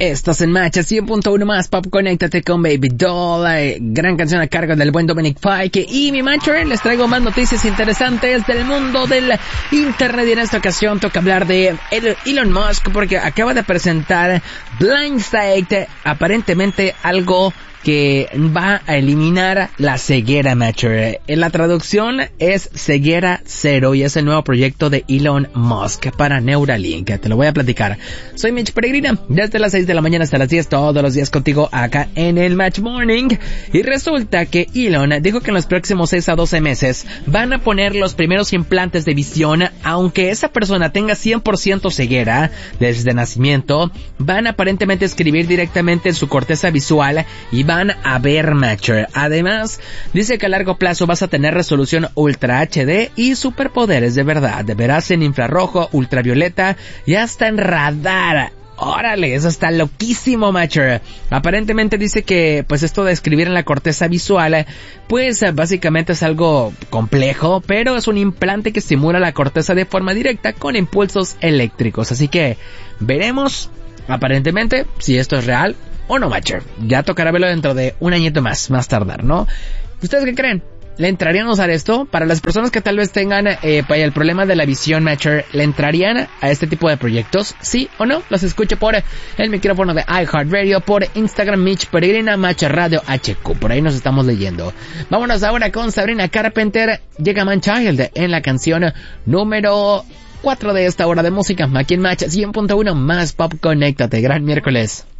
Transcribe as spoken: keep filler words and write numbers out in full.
Estás en Match cien punto uno más Pop. Conéctate con Baby Doll, eh, gran canción a cargo del buen Dominic Fike. Y mi Matcher, les traigo más noticias interesantes del mundo del internet. Y en esta ocasión toca hablar de Elon Musk, porque acaba de presentar Blindsight, aparentemente algo que va a eliminar la ceguera, Matcher. En la traducción es ceguera cero y es el nuevo proyecto de Elon Musk para Neuralink. Te lo voy a platicar. Soy Mitch Peregrina, desde las seis de la mañana hasta las diez, todos los días contigo acá en el Match Morning. Y resulta que Elon dijo que en los próximos seis a doce meses van a poner los primeros implantes de visión, aunque esa persona tenga cien por ciento ceguera desde nacimiento. Van a aparentemente escribir directamente en su corteza visual y van a ver, Matcher. Además, dice que a largo plazo vas a tener resolución Ultra H D y superpoderes de verdad. Verás en infrarrojo, ultravioleta y hasta en radar. Órale, eso está loquísimo, Matcher. Aparentemente dice que pues esto de escribir en la corteza visual pues básicamente es algo complejo, pero es un implante que estimula la corteza de forma directa con impulsos eléctricos. Así que veremos aparentemente si esto es real o no, Matcher. Ya tocará verlo dentro de un añito más, más tardar, ¿no? ¿Ustedes qué creen? ¿Le entrarían a usar esto? Para las personas que tal vez tengan eh, el problema de la visión, Matcher, ¿le entrarían a este tipo de proyectos? ¿Sí o no? Los escucho por el micrófono de iHeartRadio, por Instagram, Mitch Peregrina, Match Radio H Q. Por ahí nos estamos leyendo. Vámonos ahora con Sabrina Carpenter. Llega Manchild en la canción número cuatro de esta hora de música. Aquí en Match cien punto uno más Pop. Conéctate. Gran miércoles.